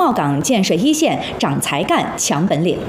贸港建设一线长才干、强本领。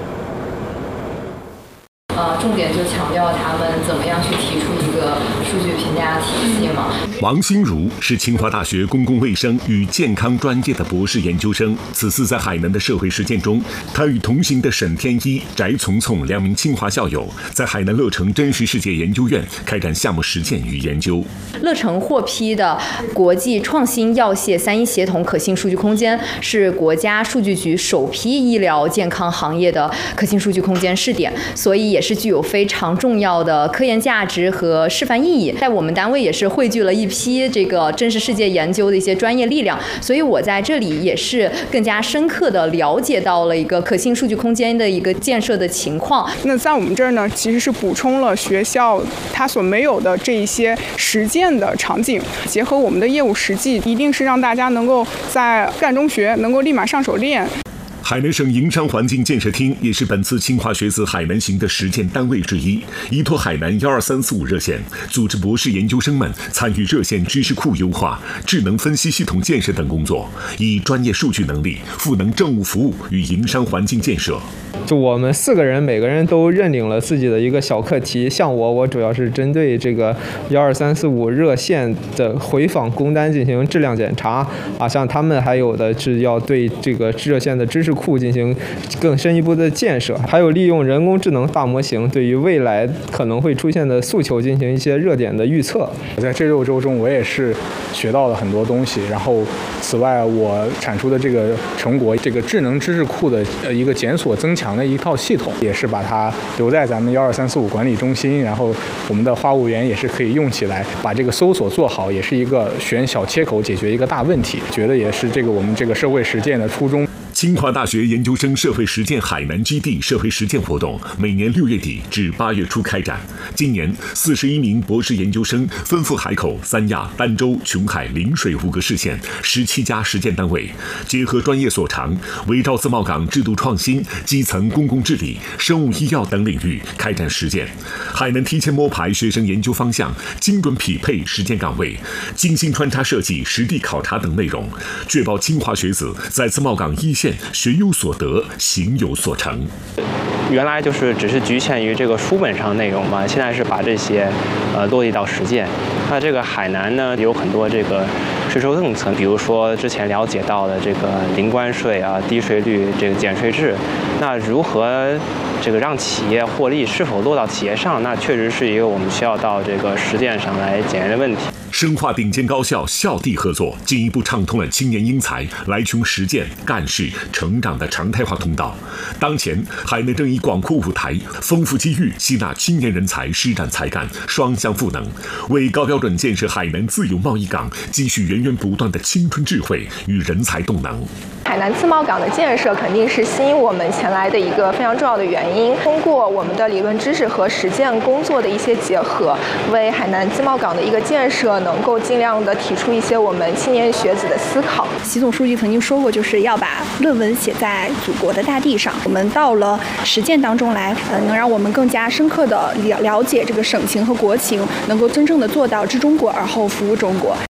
重点就强调他们怎么样去提出一个数据评价体系嘛。 王新如是清华大学公共卫生与健康专业的博士研究生，此次在海南的社会实践中，他与同行的沈天一、翟聪聪2名清华校友，在海南乐城真实世界研究院开展项目实践与研究。 乐城获批的国际创新药械3一协同可信数据空间，是国家数据局首批医疗健康行业的可信数据空间试点，所以也是具有非常重要的科研价值和示范意义。在我们单位也是汇聚了一批这个真实世界研究的一些专业力量，所以我在这里也是更加深刻的了解到了一个可信数据空间的一个建设的情况。 那在我们这儿呢，其实是补充了学校它所没有的这一些实践的场景，结合我们的业务实际，一定是让大家能够在干中学，能够立马上手练。 海南省营商环境建设厅也是本次清华学子海南行的实践单位之一，依托海南12345热线，组织博士研究生们参与热线知识库优化、智能分析系统建设等工作，以专业数据能力赋能政务服务与营商环境建设。 就我们4个人，每个人都认领了自己的一个小课题。像我主要是针对这个12345热线的回访工单进行质量检查啊，像他们还有的是要对这个热线的知识库进行更深一步的建设，还有利用人工智能大模型对于未来可能会出现的诉求进行一些热点的预测。 在这6周中，我也是学到了很多东西。然后，此外，我产出的这个成果，这个智能知识库的一个检索增强的一套系统，也是把它留在咱们12345管理中心，然后我们的话务员也是可以用起来，把这个搜索做好，也是一个选小切口解决一个大问题，觉得也是这个我们这个社会实践的初衷。 清华大学研究生社会实践海南基地社会实践活动每年6月底至8月初开展。今年41名博士研究生分赴海口、三亚、儋州、琼海、陵水5个市县17家实践单位，结合专业所长，围绕自贸港制度创新、基层公共治理、生物医药等领域开展实践。海南提前摸排学生研究方向，精准匹配实践岗位，精心穿插设计实地考察等内容，确保清华学子在自贸港一线学有所得，行有所成。 原来就是只是局限于这个书本上内容嘛，现在是把这些落地到实践。那这个海南呢，有很多这个税收政策，比如说之前了解到的这个零关税啊、低税率这个减税制，那如何这个让企业获利是否落到企业上，那确实是一个我们需要到这个实践上来检验的问题。 深化顶尖高校校地合作，进一步畅通了青年英才来琼实践、干事、成长的常态化通道。当前，海南正以广阔舞台、丰富机遇吸纳青年人才施展才干，双向赋能，为高标准建设海南自由贸易港积蓄源源不断的青春智慧与人才动能。 海南自贸港的建设肯定是吸引我们前来的一个非常重要的原因。通过我们的理论知识和实践工作的一些结合，为海南自贸港的一个建设能够尽量的提出一些我们青年学子的思考。 习总书记曾经说过，就是要把论文写在祖国的大地上。我们到了实践当中来，能让我们更加深刻的了解这个省情和国情，能够真正的做到知中国而后服务中国。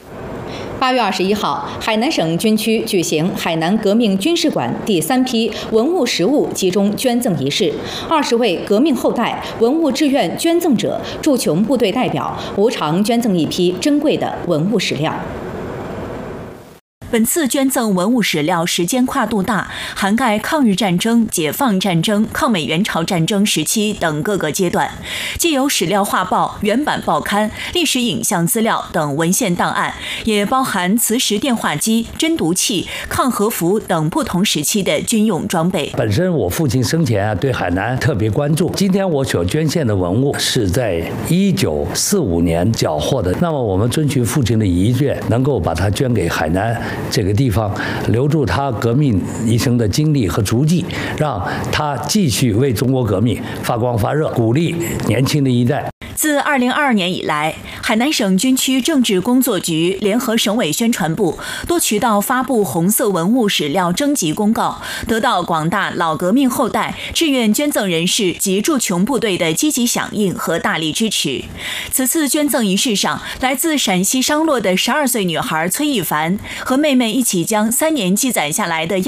8月21号，海南省军区举行海南革命军事馆第3批文物实物集中捐赠仪式，20位革命后代、文物志愿捐赠者、驻琼部队代表无偿捐赠一批珍贵的文物史料。 本次捐赠文物史料时间跨度大，涵盖抗日战争、解放战争、抗美援朝战争时期等各个阶段，既有史料画报、原版报刊、历史影像资料等文献档案，也包含磁石电话机、侦读器、抗核服等不同时期的军用装备。 本身我父亲生前对海南特别关注，今天我所捐献的文物是在1945年缴获的，那么我们遵循父亲的遗愿，能够把它捐给海南这个地方，留住他革命一生的经历和足迹，让他继续为中国革命发光发热，鼓励年轻的一代。 自2022年以来，海南省军区政治工作局联合省委宣传部多渠道发布红色文物史料征集公告，得到广大老革命后代、志愿捐赠人士及驻琼部队的积极响应和大力支持。此次捐赠仪式上，来自陕西商洛的12岁女孩崔一凡和妹妹一起将3年积攒下来的